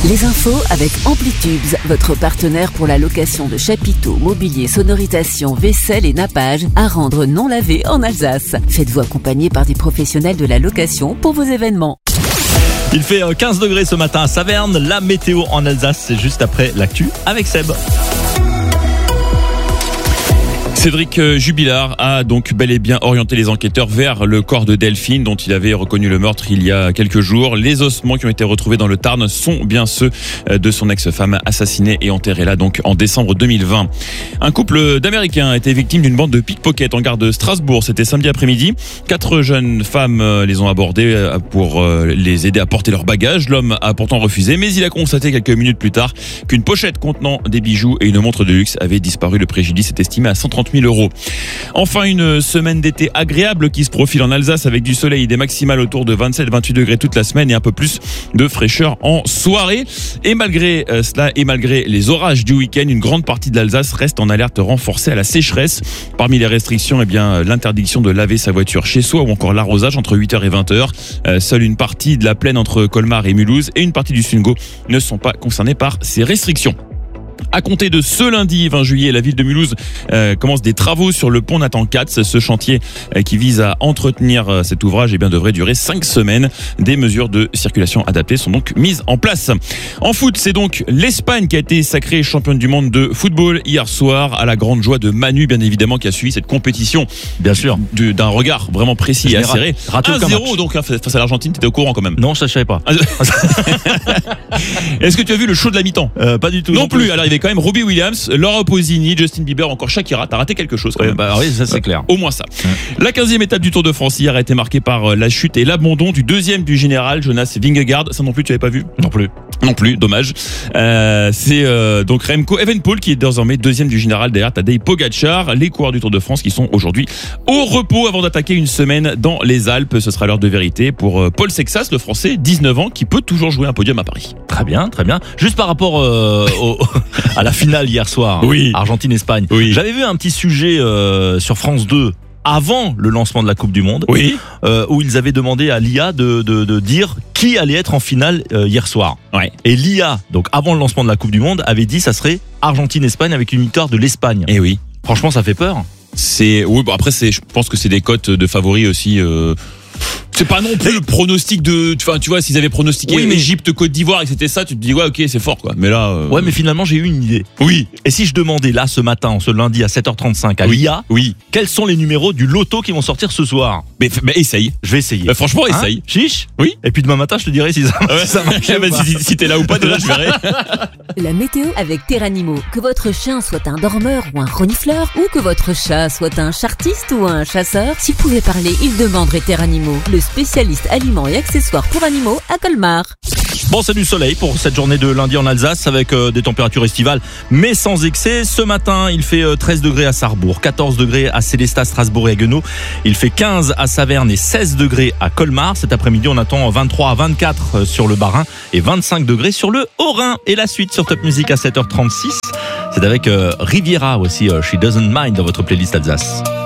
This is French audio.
Les infos avec Amplitubes, votre partenaire pour la location de chapiteaux, mobilier, sonorisation, vaisselle et nappage à rendre non lavé en Alsace. Faites-vous accompagner par des professionnels de la location pour vos événements. Il fait 15 degrés ce matin à Saverne. La météo en Alsace, c'est juste après l'actu avec Seb. Cédric Jubilard a donc bel et bien orienté les enquêteurs vers le corps de Delphine dont il avait reconnu le meurtre il y a quelques jours. Les ossements qui ont été retrouvés dans le Tarn sont bien ceux de son ex-femme assassinée et enterrée là donc en décembre 2020. Un couple d'Américains a été victime d'une bande de pickpockets en gare de Strasbourg. C'était samedi après-midi. 4 jeunes femmes les ont abordés pour les aider à porter leurs bagages. L'homme a pourtant refusé, mais il a constaté quelques minutes plus tard qu'une pochette contenant des bijoux et une montre de luxe avait disparu. Le préjudice est estimé à 130 000 €. Enfin, une semaine d'été agréable qui se profile en Alsace avec du soleil et des maximales autour de 27-28 degrés toute la semaine et un peu plus de fraîcheur en soirée. Et malgré cela et malgré les orages du week-end, une grande partie de l'Alsace reste en alerte renforcée à la sécheresse. Parmi les restrictions, l'interdiction de laver sa voiture chez soi ou encore l'arrosage entre 8h et 20h. Seule une partie de la plaine entre Colmar et Mulhouse et une partie du Sungo ne sont pas concernés par ces restrictions. À compter de ce lundi 20 juillet, la ville de Mulhouse commence des travaux sur le pont Nathan Katz. Ce chantier qui vise à entretenir cet ouvrage devrait durer 5 semaines. Des mesures de circulation adaptées sont donc mises en place. En foot, c'est donc l'Espagne qui a été sacrée championne du monde de football hier soir, à la grande joie de Manu, bien évidemment, qui a suivi cette compétition. Bien sûr. D'un regard vraiment précis et acéré. 1-0 donc face à l'Argentine, t'étais au courant quand même? Non, ça je savais pas. Est-ce que tu as vu le show de la mi-temps? Pas du tout. Non plus. Alors il y avait quand même Robbie Williams, Laura Pausini, Justin Bieber, encore Shakira. T'as raté quelque chose quand même. Oui, ça c'est clair. Au moins ça. La 15e étape du Tour de France hier a été marquée par la chute et l'abandon du deuxième du général, Jonas Vingegaard. Ça non plus, tu avais pas vu? Non plus, dommage. C'est donc Remco Evenepoel qui est désormais deuxième du général derrière Tadej Pogacar. Les coureurs du Tour de France qui sont aujourd'hui au repos avant d'attaquer une semaine dans les Alpes. Ce sera l'heure de vérité pour Paul Sexas, le Français, 19 ans, qui peut toujours jouer un podium à Paris. Très bien, très bien. Juste par rapport à la finale hier soir, oui. Argentine-Espagne. Oui. J'avais vu un petit sujet sur France 2 avant le lancement de la Coupe du Monde, oui. Où ils avaient demandé à l'IA de dire qui allait être en finale hier soir. Ouais. Et l'IA, donc avant le lancement de la Coupe du Monde, avait dit ça serait Argentine-Espagne avec une victoire de l'Espagne. Et oui. Franchement, ça fait peur. Après je pense que c'est des cotes de favoris aussi. C'est pas non plus le pronostic tu vois, s'ils avaient pronostiqué Égypte, Côte d'Ivoire et que c'était ça, tu te dis ouais, ok, c'est fort quoi. Mais là ouais, mais finalement j'ai eu une idée. Oui. Et si je demandais là ce matin, ce lundi à 7h35 à l'IA, quels sont les numéros du loto qui vont sortir ce soir? Mais essaye. Je vais essayer. Franchement, essaye. Chiche. Oui. Et puis demain matin, je te dirai si ça marche. Si t'es là ou pas, déjà je verrai. La météo avec Terranimo. Que votre chien soit un dormeur ou un renifleur, ou que votre chat soit un chartiste ou un chasseur, s'il pouvait parler, il demanderait Terranimo, le spécialiste aliments et accessoires pour animaux à Colmar. Bon, c'est du soleil pour cette journée de lundi en Alsace avec des températures estivales mais sans excès. Ce matin, il fait 13 degrés à Sarrebourg, 14 degrés à Célestat, Strasbourg et Haguenau. Il fait 15 à Saverne et 16 degrés à Colmar. Cet après-midi, on attend 23 à 24 sur le Bas-Rhin et 25 degrés sur le Haut-Rhin. Et la suite sur Top Music à 7h36, c'est avec Riviera aussi, She Doesn't Mind dans votre playlist Alsace.